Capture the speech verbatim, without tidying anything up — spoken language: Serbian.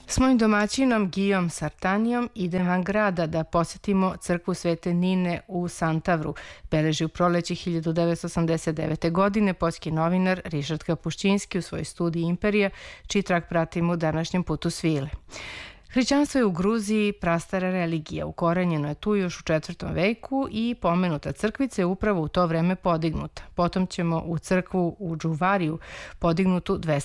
S mojim domaćinom Gijom Sartanijom idem van grada da posjetimo crkvu Svete Nine u Santavru, beleži u proleći hiljadu devetsto osamdeset devete. godine poljski novinar Rišard Kapušćinski u svojoj studiji Imperija, čiji trag pratimo u današnjem putu svile. Hrišćanstvo je u Gruziji prastara religija, ukorenjeno je tu još u četvrtom veku i pomenuta crkvica je upravo u to vreme podignuta. Potom ćemo u crkvu u Džuvariju, podignutu dvesta